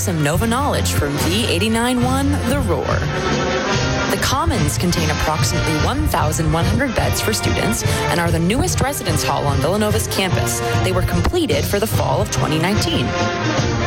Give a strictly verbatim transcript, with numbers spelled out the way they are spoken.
some Nova knowledge from V eighty-nine point one The Roar. The Commons contain approximately one thousand one hundred beds for students and are the newest residence hall on Villanova's campus. They were completed for the fall of twenty nineteen.